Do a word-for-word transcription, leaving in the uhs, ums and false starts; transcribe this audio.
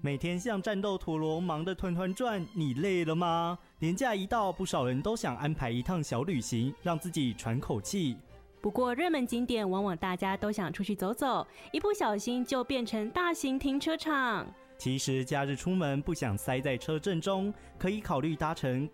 每天像战斗陀螺忙得团团转，你累了吗？连假一到，不少人都想安排一趟小旅行，让自己喘口气。 不过热门景点往往大家都想出去走走，一不小心就变成大型停车场。 其实假日出门不想塞在车阵中，可以考虑搭乘